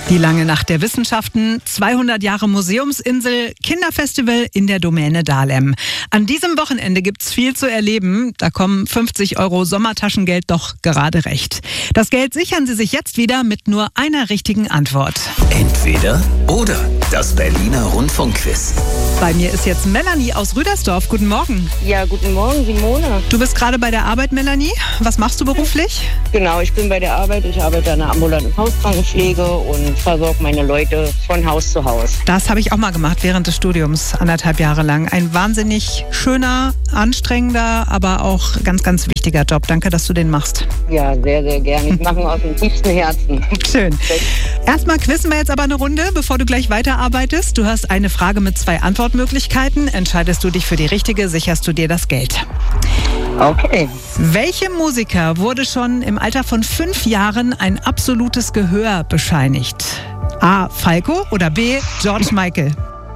Die lange Nacht der Wissenschaften, 200 Jahre Museumsinsel, Kinderfestival in der Domäne Dahlem. An diesem Wochenende gibt's viel zu erleben. Da kommen 50 € Sommertaschengeld doch gerade recht. Das Geld sichern Sie sich jetzt wieder mit nur einer richtigen Antwort. Entweder oder. Das Berliner Rundfunkquiz. Bei mir ist jetzt Melanie aus Rüdersdorf. Guten Morgen. Ja, guten Morgen, Simone. Du bist gerade bei der Arbeit, Melanie. Was machst du beruflich? Genau, ich bin bei der Arbeit. Ich arbeite an der ambulanten Hauskrankenpflege und versorge meine Leute von Haus zu Haus. Das habe ich auch mal gemacht während des Studiums, 1,5 Jahre lang. Ein wahnsinnig schöner, anstrengender, aber auch ganz, ganz wichtiger Job. Danke, dass du den machst. Ja, sehr, sehr gerne. Ich mache ihn aus dem tiefsten Herzen. Schön. Erstmal quizzen wir jetzt aber eine Runde, bevor du gleich weiterarbeitest. Du hast eine Frage mit 2 Antwortmöglichkeiten. Entscheidest du dich für die richtige, sicherst du dir das Geld. Okay. Welchem Musiker wurde schon im Alter von 5 Jahren ein absolutes Gehör bescheinigt? A. Falco oder B. George Michael?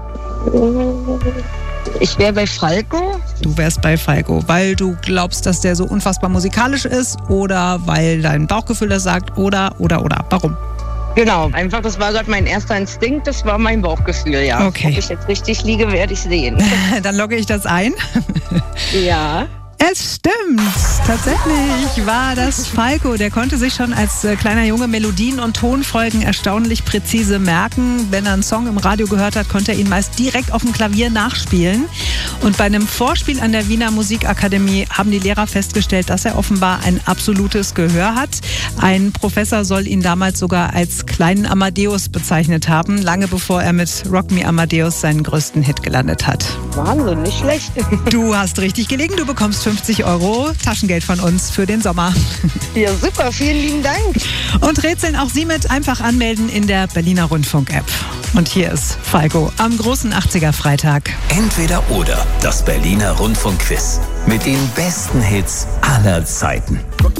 Ich wäre bei Falco. Du wärst bei Falco, weil du glaubst, dass der so unfassbar musikalisch ist oder weil dein Bauchgefühl das sagt oder. Warum? Genau, einfach, das war gerade mein erster Instinkt, das war mein Bauchgefühl, ja. Okay. Ob ich jetzt richtig liege, werde ich sehen. Dann logge ich das ein. Ja. Es stimmt. Tatsächlich war das Falco. Der konnte sich schon als kleiner Junge Melodien und Tonfolgen erstaunlich präzise merken. Wenn er einen Song im Radio gehört hat, konnte er ihn meist direkt auf dem Klavier nachspielen. Und bei einem Vorspiel an der Wiener Musikakademie haben die Lehrer festgestellt, dass er offenbar ein absolutes Gehör hat. Ein Professor soll ihn damals sogar als kleinen Amadeus bezeichnet haben, lange bevor er mit Rock Me Amadeus seinen größten Hit gelandet hat. Wahnsinn, nicht schlecht. Du hast richtig gelegen, du bekommst 50 € Taschengeld von uns für den Sommer. Ja, super, vielen lieben Dank. Und rätseln auch Sie mit, einfach anmelden in der Berliner Rundfunk-App. Und hier ist Falco am großen 80er-Freitag. Entweder oder. Das Berliner Rundfunkquiz. Mit den besten Hits aller Zeiten.